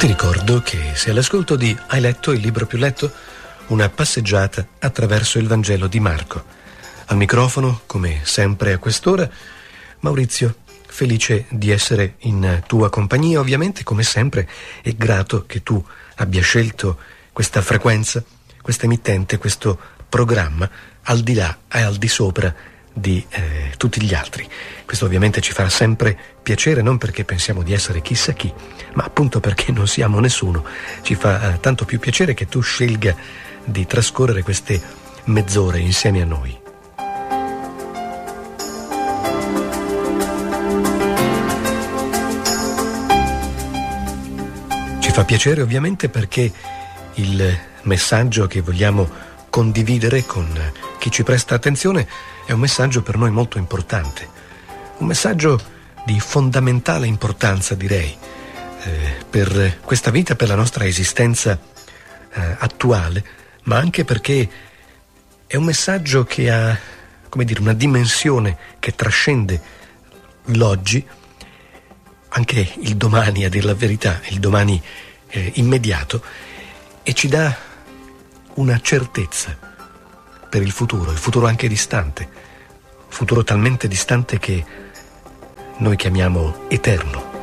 Ti ricordo che sei all'ascolto di Hai letto il libro più letto? Una passeggiata attraverso il Vangelo di Marco. Al microfono, come sempre a quest'ora, Maurizio, felice di essere in tua compagnia, ovviamente come sempre, e grato che tu abbia scelto questa frequenza, questa emittente, questo programma, al di là e al di sopra di tutti gli altri. Questo ovviamente ci farà sempre piacere, non perché pensiamo di essere chissà chi, ma appunto perché non siamo nessuno. Ci fa tanto più piacere che tu scelga di trascorrere queste mezz'ore insieme a noi. Ci fa piacere ovviamente perché il messaggio che vogliamo condividere con chi ci presta attenzione è un messaggio per noi molto importante, un messaggio di fondamentale importanza, direi, per questa vita, per la nostra esistenza attuale, ma anche perché è un messaggio che ha, come dire, una dimensione che trascende l'oggi, anche il domani, a dir la verità, il domani immediato, e ci dà una certezza per il futuro anche distante, futuro talmente distante che noi chiamiamo eterno.